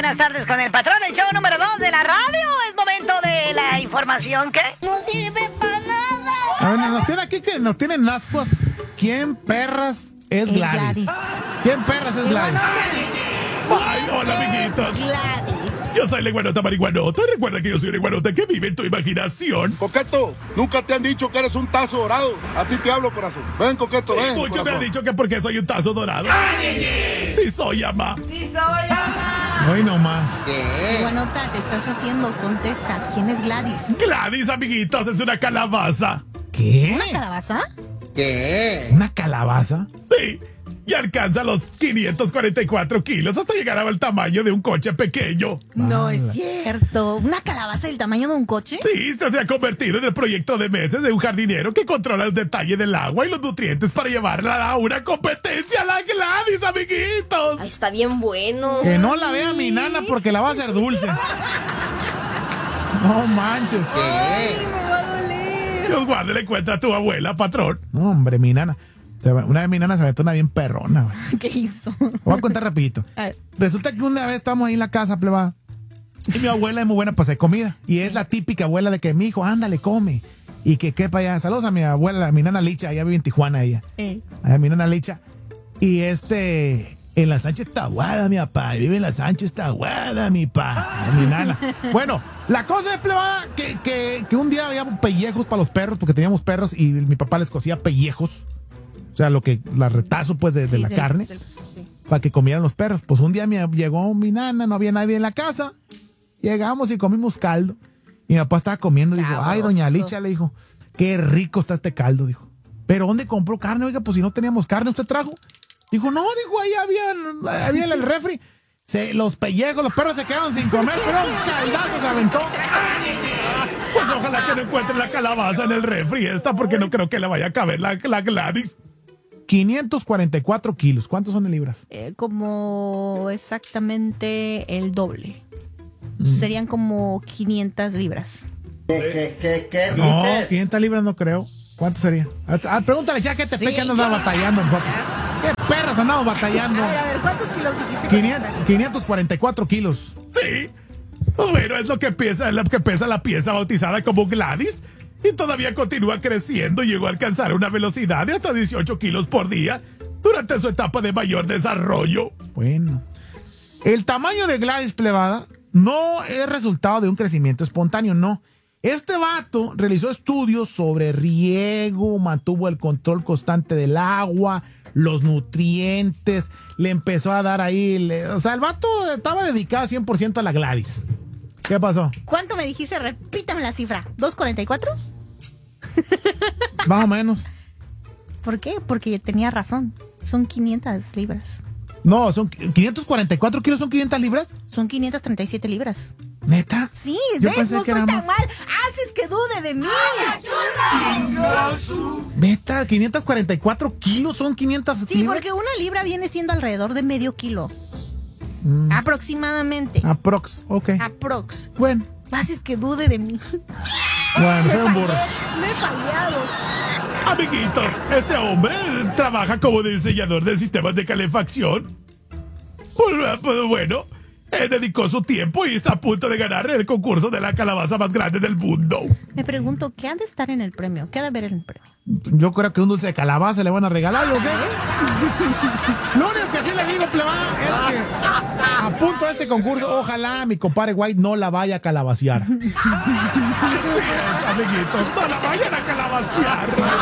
buenas tardes con el patrón, el show número 2 de la radio. Es momento de la información que no sirve para nada. A ver, nos tiene aquí que nos tienen ascuas. ¿Quién perras es Gladys? ¿Quién perras es Gladys? Ay, hola, amiguitos. Gladys. Yo soy la iguanota marihuanota. Recuerda que yo soy una iguanota que vive en tu imaginación. Coqueto, nunca te han dicho que eres un tazo dorado. A ti te hablo, corazón. Ven, Coqueto, Sí, ven. muchos me corazón. han dicho que porque soy un tazo dorado. Sí soy, ama. Hoy nomás. Iguanota, te estás haciendo. Contesta. ¿Quién es Gladys? Gladys, amiguitos, es una calabaza. ¿Qué? ¿Una calabaza? ¿Una calabaza? Sí. Y alcanza los 544 kilos hasta llegar al tamaño de un coche pequeño. No es cierto. ¿Una calabaza del tamaño de un coche? Sí, esto se ha convertido en el proyecto de meses de un jardinero que controla el detalle del agua y los nutrientes para llevarla a una competencia a la Gladys, amiguitos. Ay, está bien bueno. Que no la vea mi nana porque la va a hacer dulce. No manches. Ay, me va a doler. Dios guarde, le encuentra a tu abuela, patrón. No, hombre, mi nana. Una vez mi nana se metió una bien perrona, güey. ¿Qué hizo? Voy a contar rapidito. A ver. Resulta que una vez estamos ahí en la casa, plebada. Y mi abuela es muy buena para hacer comida. Y es la típica abuela de que mi hijo, ándale, come. Y que quepa allá. Saludos a mi abuela, a mi nana Licha. Allá vive en Tijuana ella. A mi nana Licha. Y en la Sánchez Tahuada, mi papá. Vive en la Sánchez Tahuada, mi pa. Mi nana. Bueno, la cosa es, plebada, que un día había pellejos para los perros, porque teníamos perros y mi papá les cosía pellejos. O sea, la retazo, pues, de la carne. Para que comieran los perros. Pues un día llegó mi nana, no había nadie en la casa. Llegamos y comimos caldo. Y mi papá estaba comiendo. Dijo, ay, doña Licha, le dijo, qué rico está este caldo, dijo. ¿Pero dónde compró carne? Oiga, pues si no teníamos carne, ¿usted trajo? Dijo, no, dijo, ahí había en el refri. Los pellejos, los perros se quedaron sin comer, pero un caldazo se aventó. Pues ojalá que no encuentre la calabaza en el refri esta, porque no creo que le vaya a caber la Gladys. 544 kilos. ¿Cuántos son en libras? Como exactamente el doble. Serían como 500 libras. No, 500 libras no creo. ¿Cuánto sería? Pregúntale ya que te que andamos batallando nosotros. ¿Qué perros andamos batallando? A ver, ¿cuántos kilos dijiste? 544 kilos. Sí. Bueno, es lo que pesa la pieza bautizada como Gladys. Y todavía continúa creciendo y llegó a alcanzar una velocidad de hasta 18 kilos por día durante su etapa de mayor desarrollo. Bueno. El tamaño de Gladys, plebada, no es resultado de un crecimiento espontáneo, no. Este vato realizó estudios sobre riego, mantuvo el control constante del agua, los nutrientes, le empezó a dar ahí... o sea, el vato estaba dedicado 100% a la Gladys. ¿Qué pasó? ¿Cuánto me dijiste? Repítame la cifra. ¿244? Más o menos. ¿Por qué? Porque tenía razón. Son 500 libras. No, son 544 kilos, ¿son 500 libras? Son 537 libras. ¿Neta? Sí, Yo ¿ves? pensé No que estoy era tan más. mal. Haces que dude de mí. Neta, 544 kilos, son 500 Sí, libras. porque una libra viene siendo alrededor de medio kilo. Aproximadamente. Aprox, ok. Aprox. Bueno, Haces que dude de mí. bueno, soy un burro. Me he fallado. Amiguitos, este hombre trabaja como diseñador de sistemas de calefacción. Pues bueno, él dedicó su tiempo y está a punto de ganar el concurso de la calabaza más grande del mundo. Me pregunto, ¿qué ha de estar en el premio? ¿Qué ha de haber en el premio? Yo creo que un dulce de calabaza le van a regalar, ¿o qué? Lo único que sí le digo, plebada, es que a punto de este concurso, ojalá mi compadre White no la vaya a calabacear. Así es, amiguitos, no la vayan a calabacear.